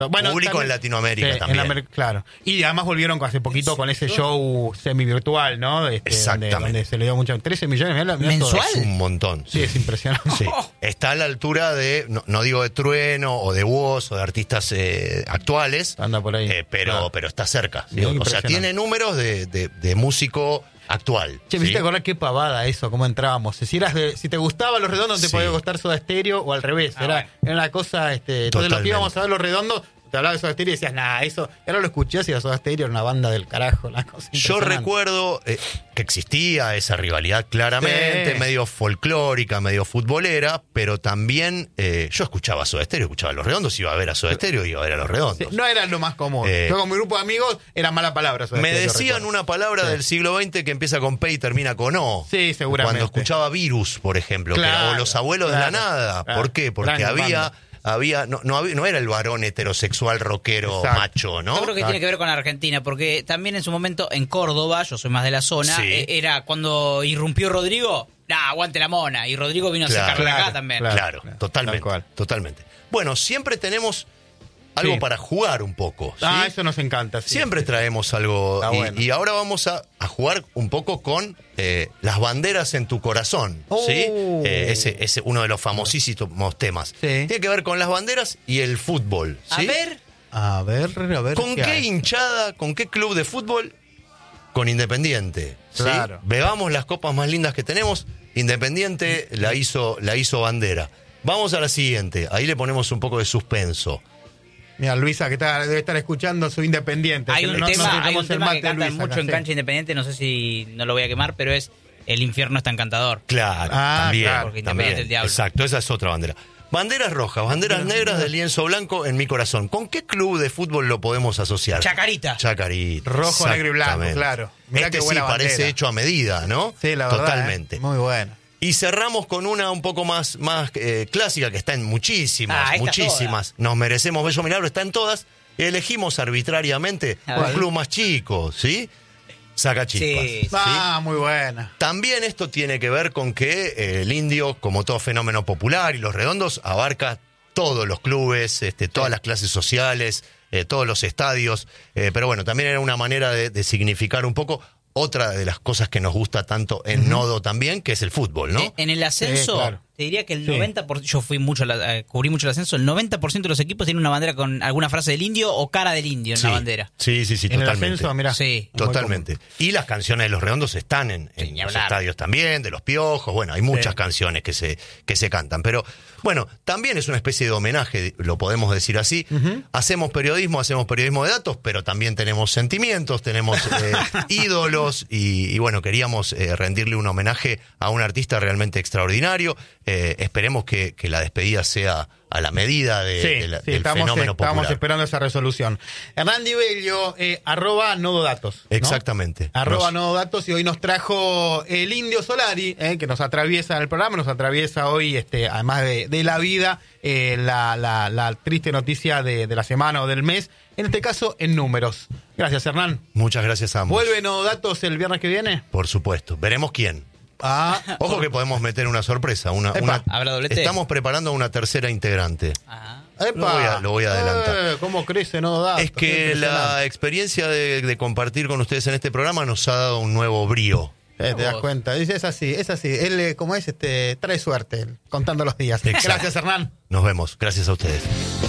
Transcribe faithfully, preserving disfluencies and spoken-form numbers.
Bueno, público también, en Latinoamérica sí, también. En Amer- claro. Y además volvieron hace poquito con ese show semi-virtual, ¿no? Este, Exactamente. Donde, donde se le dio mucho. trece millones, mirá, mirá todo. ¿Mensual? Es un montón. Sí, es impresionante. Sí. Está a la altura de, no, no digo de Trueno o de Woz o de artistas eh, actuales, Anda por ahí. eh, pero, Claro. pero está cerca. Sí, Digo, o sea, impresionante. tiene números de, de, de músico actual. Che, me ¿sí? hiciste acordar qué pavada eso, cómo entrábamos. Si eras de, si te gustaba Los Redondos, te Sí. podía gustar Soda Stereo o al revés. Ah, era, bueno. era una cosa, este, entonces los que Totalmente. íbamos a ver Los Redondos, te hablaba de Soda Stereo y decías, nah, eso. Y ahora lo escuchás y la Soda Stereo era una banda del carajo. La cosa Yo impresionante. recuerdo eh, que existía esa rivalidad claramente, Sí. medio folclórica, medio futbolera, pero también eh, yo escuchaba Soda Stereo, escuchaba a Los Redondos, iba a ver a Soda Stereo, iba a ver a Los Sí, Redondos. no era lo más común. Eh, Yo con mi grupo de amigos era mala palabra. Soda Me Stereo, decían recuerdo. una palabra Sí. del siglo veinte que empieza con P y termina con O. Sí, seguramente. Cuando escuchaba Virus, por ejemplo, que- Claro, o Los Abuelos claro, de la Nada. claro. ¿Por qué? Porque Gran había, banda. había, no, no había, no era el varón heterosexual rockero Exacto. macho, ¿no? Yo creo que Claro. tiene que ver con Argentina, porque también en su momento en Córdoba, yo soy más de la zona, Sí. eh, era cuando irrumpió Rodrigo, nah, aguante la mona, y Rodrigo vino Claro. a sacarla acá Claro, también. claro. Claro, totalmente, tal cual. totalmente. Bueno, siempre tenemos algo Sí. para jugar un poco, ¿sí? Ah, eso nos encanta. sí. Siempre traemos algo. Está Y, bueno. y ahora vamos a, a jugar un poco con eh, las banderas en tu corazón. Oh. ¿Sí? Eh, ese es uno de los famosísimos temas. Sí. Tiene que ver con las banderas y el fútbol. ¿sí? A ver, A ver, a ver. ¿Con qué hay? hinchada, con qué club de fútbol? Con Independiente. ¿sí? Claro. Bebamos las copas más lindas que tenemos. Independiente la hizo, la hizo bandera. Vamos a la siguiente. Ahí le ponemos un poco de suspenso. Mira, Luisa, que está, debe estar escuchando su Independiente. hay que un no- no tema, hay tengamos un el tema mate que de cantan Luisa mucho acá, en sí. Cancha Independiente, no sé si no lo voy a quemar, pero es El infierno es tan encantador. Claro, Ah, también, claro, porque también. Independiente del Diablo. Exacto, esa es otra bandera. Banderas rojas, banderas negras de lienzo blanco en mi corazón. ¿Con qué club de fútbol lo podemos asociar? Chacarita. Chacarita. Rojo, negro y blanco, exactamente. claro. Mirá Este qué sí buena parece bandera. hecho a medida, ¿no? Sí, la verdad. Totalmente. eh, Muy bueno. Y cerramos con una un poco más, más eh, clásica, que está en muchísimas, Ah, esta muchísimas. Nos merecemos bello milagro, está en todas. Elegimos arbitrariamente A un ver. club más chico, ¿sí? Saca chispas. Sí, sí. Ah, muy buena. También esto tiene que ver con que eh, el indio, como todo fenómeno popular y los redondos, abarca todos los clubes, este, todas las clases sociales, eh, todos los estadios. Eh, pero bueno, también era una manera de, de significar un poco otra de las cosas que nos gusta tanto en Nodo también, que es el fútbol, ¿no? Eh, En el ascenso, Sí, claro. te diría que el Sí. noventa por ciento, yo fui mucho, a la- eh, cubrí mucho el ascenso, el noventa por ciento de los equipos tienen una bandera con alguna frase del indio o cara del indio en sí. la bandera. Sí, sí, sí, En el totalmente. ascenso, mirá. Sí. Muy Totalmente. Y las canciones de los redondos están en, en Sí, ni los hablar. estadios también, de los piojos. Bueno, hay muchas Sí. canciones que se, que se cantan. Pero bueno, también es una especie de homenaje, lo podemos decir así. Hacemos periodismo, hacemos periodismo de datos, pero también tenemos sentimientos, tenemos eh, ídolos. Y, y bueno, queríamos eh, rendirle un homenaje a un artista realmente extraordinario. Eh, esperemos que, que la despedida sea a la medida de, Sí, de la- sí, del estamos, fenómeno estamos popular. esperando esa resolución. Hernán Di Bello, eh, arroba nododatos. ¿no? Exactamente. Arroba Nos- nododatos, y hoy nos trajo el Indio Solari, eh, que nos atraviesa en el programa, nos atraviesa hoy, este, además de, de la vida, eh, la, la, la triste noticia de, de la semana o del mes, en este caso en números. Gracias, Hernán. Muchas gracias a ambos. ¿Vuelve Nododatos el viernes que viene? Por supuesto. Veremos quién. Ah, Ojo que podemos meter una sorpresa. Una, Epa. una- ¿Habrá doblete? Estamos preparando una tercera integrante. Ah. epa. Lo voy a- lo voy a adelantar. Eh, ¿Cómo crece Nododatos? Es que Qué la impresionante. experiencia de, de compartir con ustedes en este programa nos ha dado un nuevo brío. Eh, te das Vos. cuenta, dice, es así, es así. Él, eh, como es, este, trae suerte, él, contando los días. Exacto. Gracias, Hernán. Nos vemos. Gracias a ustedes.